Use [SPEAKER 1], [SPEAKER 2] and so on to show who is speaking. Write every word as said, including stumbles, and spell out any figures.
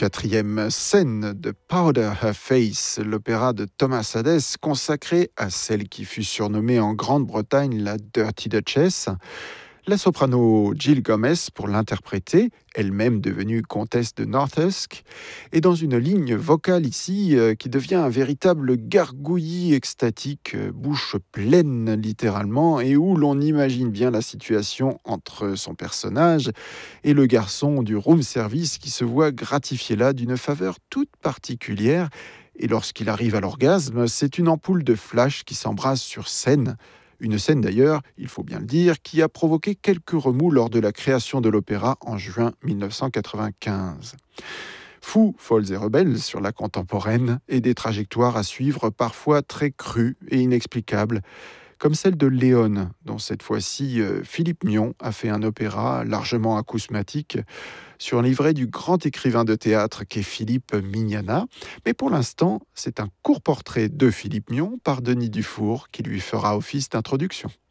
[SPEAKER 1] Quatrième scène de Powder Her Face, l'opéra de Thomas Hadès consacré à celle qui fut surnommée en Grande-Bretagne la Dirty Duchess. La soprano Jill Gomez pour l'interpréter, elle-même devenue comtesse de Northusk, et dans une ligne vocale ici euh, qui devient un véritable gargouillis extatique, euh, bouche pleine littéralement, et où l'on imagine bien la situation entre son personnage et le garçon du room service qui se voit gratifié là d'une faveur toute particulière. Et lorsqu'il arrive à l'orgasme, c'est une ampoule de flash qui s'embrase sur scène. Une scène d'ailleurs, il faut bien le dire, qui a provoqué quelques remous lors de la création de l'opéra en juin mille neuf cent quatre-vingt-quinze. Fous, folles et rebelles sur la contemporaine et des trajectoires à suivre parfois très crues et inexplicables, comme celle de Léon, dont cette fois-ci euh, Philippe Mion a fait un opéra largement acousmatique sur un livret du grand écrivain de théâtre qu'est Philippe Mignana. Mais pour l'instant, c'est un court portrait de Philippe Mion par Denis Dufour qui lui fera office d'introduction.